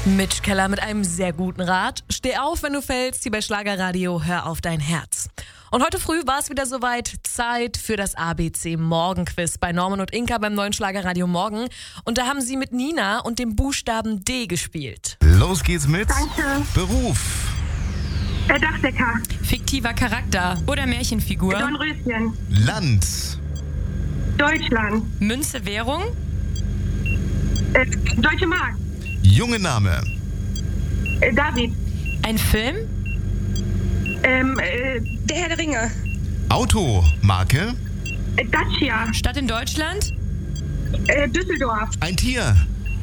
Mitch Keller mit einem sehr guten Rat. Steh auf, wenn du fällst, hier bei Schlagerradio, hör auf dein Herz. Und heute früh war es wieder soweit, Zeit für das ABC Morgenquiz bei Norman und Inka beim neuen Schlagerradio Morgen. Und da haben sie mit Nina und dem Buchstaben D gespielt. Los geht's mit Danke. Beruf, Dachdecker. Fiktiver Charakter oder Märchenfigur. Dornröschen. Land, Deutschland. Münze, Währung. Deutsche Mark. junge Name, David. Ein Film. Der Herr der Ringe. Auto, Marke, Dacia. Stadt in Deutschland. Düsseldorf. ein Tier,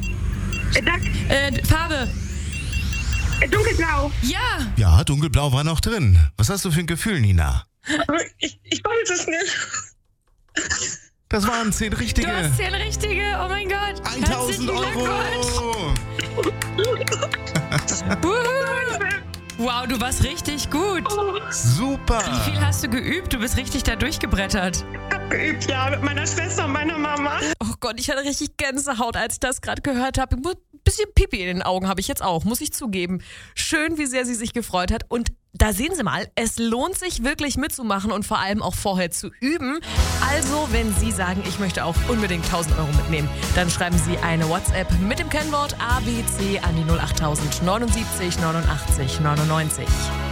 Farbe. Dunkelblau. Ja. ja, dunkelblau war noch drin. Was hast du für ein Gefühl, Nina? Ich weiß es nicht. Das waren 10 richtige. Du hast 10 richtige. Oh mein Gott. 1000 Herzlichen Euro. Glückwunsch. Wow, du warst richtig gut. Super. Wie viel hast du geübt? Du bist richtig da durchgebrettert. Abgeübt, ja, mit meiner Schwester und meiner Mama. Oh Gott, ich hatte richtig Gänsehaut, als ich das gerade gehört habe. Ein bisschen Pipi in den Augen habe ich jetzt auch, muss ich zugeben. Schön, wie sehr sie sich gefreut hat. Und da sehen Sie mal, es lohnt sich wirklich mitzumachen und vor allem auch vorher zu üben. Also, wenn Sie sagen, ich möchte auch unbedingt 1000 Euro mitnehmen, dann schreiben Sie eine WhatsApp mit dem Kennwort ABC an die 08000 79 89 99.